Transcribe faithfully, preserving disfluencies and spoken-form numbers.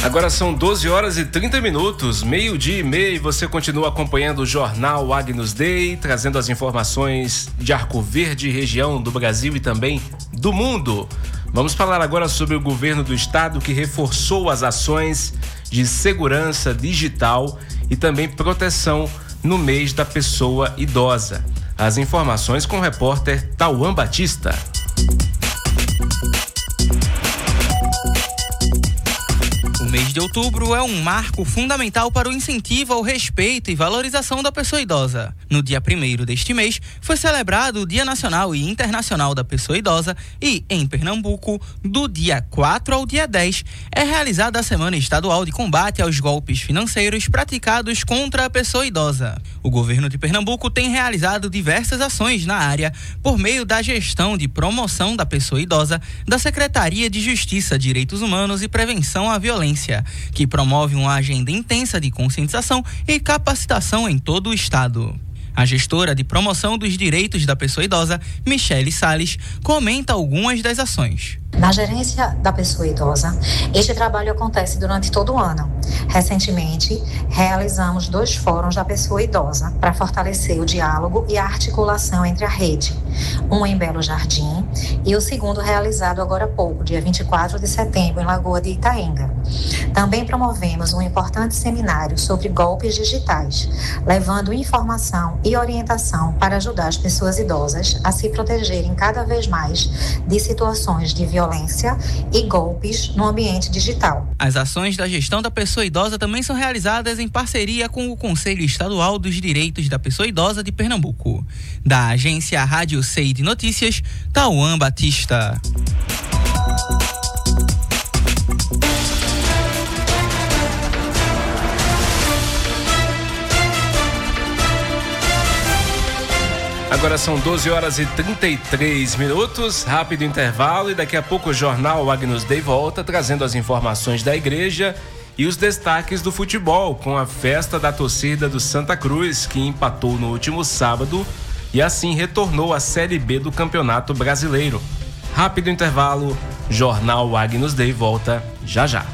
Agora são doze horas e trinta minutos, meio-dia e meio, e você continua acompanhando o Jornal Agnus Dei, trazendo as informações de Arco Verde, região do Brasil e também do mundo. Vamos falar agora sobre o governo do estado, que reforçou as ações de segurança digital e também proteção no mês da pessoa idosa. As informações com o repórter Tauan Batista. O mês de outubro é um marco fundamental para o incentivo ao respeito e valorização da pessoa idosa. No dia primeiro deste mês, foi celebrado o Dia Nacional e Internacional da Pessoa Idosa e, em Pernambuco, do dia quatro ao dia dez, é realizada a Semana Estadual de Combate aos Golpes Financeiros praticados contra a pessoa idosa. O governo de Pernambuco tem realizado diversas ações na área por meio da gestão de promoção da pessoa idosa da Secretaria de Justiça, Direitos Humanos e Prevenção à Violência, que promove uma agenda intensa de conscientização e capacitação em todo o estado. A gestora de promoção dos direitos da pessoa idosa, Michele Salles, comenta algumas das ações. Na gerência da pessoa idosa, este trabalho acontece durante todo o ano. Recentemente, realizamos dois fóruns da pessoa idosa para fortalecer o diálogo e a articulação entre a rede. Um em Belo Jardim e o segundo realizado agora há pouco, dia vinte e quatro de setembro, em Lagoa de Itaenga. Também promovemos um importante seminário sobre golpes digitais, levando informação e orientação para ajudar as pessoas idosas a se protegerem cada vez mais de situações de violência e golpes no ambiente digital. As ações da gestão da pessoa idosa também são realizadas em parceria com o Conselho Estadual dos Direitos da Pessoa Idosa de Pernambuco. Da agência Rádio Sei de Notícias, Tauan Batista. Agora são doze horas e trinta e três minutos, rápido intervalo, e daqui a pouco o Jornal Agnus Dei volta trazendo as informações da igreja e os destaques do futebol, com a festa da torcida do Santa Cruz, que empatou no último sábado e assim retornou à Série B do Campeonato Brasileiro. Rápido intervalo, Jornal Agnus Dei volta já já.